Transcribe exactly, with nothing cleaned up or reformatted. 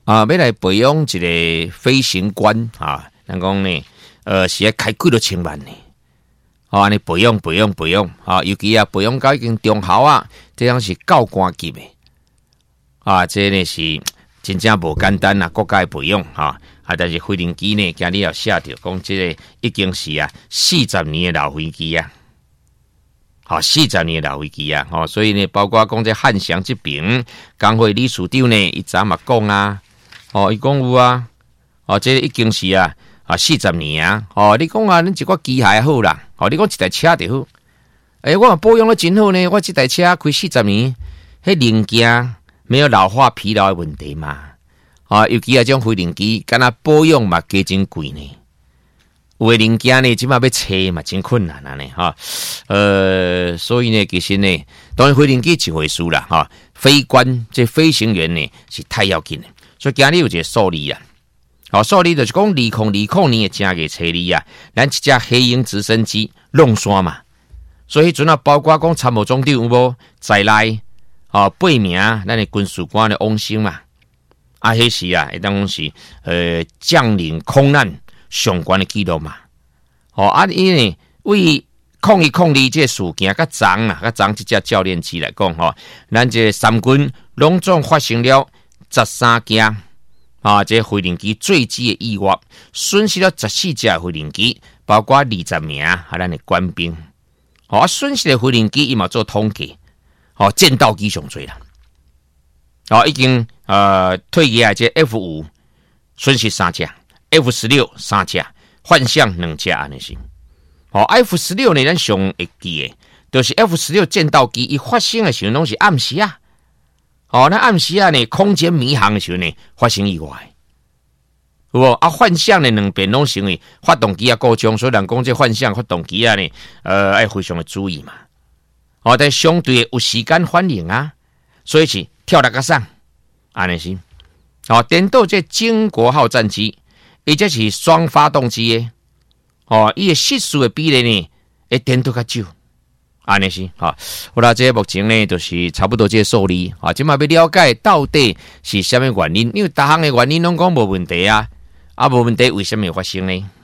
啊，要来培养一个飞行官啊，人讲呢，呃，是要开几多千万呢？哦，安尼培养培养培养啊，尤其啊培养到已经中校啊，这样是教官级的啊，这呢是真正无简单啊，国家的培养哈啊，但是飞行机呢，今日要写着讲，这个已经是啊四十年的老飞机啊，好四十年的老飞机啊，哦，所以呢，包括讲这汉翔这边工会理事长呢，伊昨嘛讲啊，哦，伊讲有啊，哦，这已经是啊。啊，四十年啊！哦，你讲啊，恁一个机械好啦，哦，你讲一台车就好。诶、欸，我保养得真好呢，我这台车开四十年，迄零件没有老化疲劳的问题嘛。啊，尤其啊，种飞行机，敢若保养嘛加真贵呢。有的零件呢，即马要找嘛真困难啊呢，哈。呃，所以呢，其实呢，当然飞行机一回事啦，哈。飞官这飞行员呢是太要紧的，所以今日有一个数字啊。好，数字就是讲二零二零年的正月初二啊，咱一架黑鹰直升机弄山嘛，所以迄阵啊，包括讲参谋总长有无在内，哦，八名咱的军事官的往生嘛，啊，迄时啊，会当讲是呃将领空难上悬的记录嘛，哦，啊，因为为控一控二这事件较长啊，较长这架教练机来讲吼，咱这三军拢总发生了十三件。啊，这飞行机坠机的意外，损失了十四架飞行机，包括二十名啊，咱的官兵。哦，损失的飞行机伊嘛做统计，哦，战斗机上最啦。哦，已经呃退役的这 F 五损失三架 ，F 十六三架，幻象两架安尼是。哦 ，F 十六呢，咱上会记的，就是 F 十六战斗机伊发生的时候拢是暗时啊。哦，那暗时啊呢，空间迷航的时候呢，发生意外，有无啊？幻象的两边拢成为发动机啊故障，所以人讲这幻象发动机啊呢，呃，要非常的注意嘛。哦，但相对有时间反应啊，所以是跳落个上，安尼是。哦，颠倒这经国号战机，伊这是双发动机的，哦，伊的失速的比例呢，会颠倒较少。安尼是哈，好啦，这目前呢就是差不多这个数字啊，即马要了解到底是什么原因，因为大项的原因拢讲无问题啊，啊无问题为什么会发生呢？